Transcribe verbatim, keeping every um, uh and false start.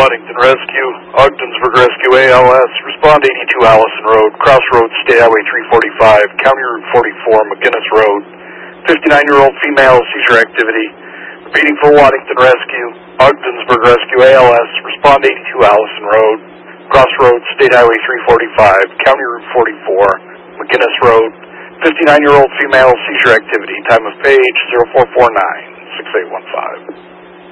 Waddington Rescue, Ogdensburg Rescue A L S, respond eighty-two Allison Road, Crossroads, State Highway three forty-five, County Route forty-four, McGinnis Road. fifty-nine-year-old female, seizure activity. Repeating for Waddington Rescue, Ogdensburg Rescue A L S, respond eighty-two Allison Road, Crossroads, State Highway three forty-five, County Route forty-four, McGinnis Road. fifty-nine-year-old female, seizure activity. Time of page zero four four nine, six eight one five.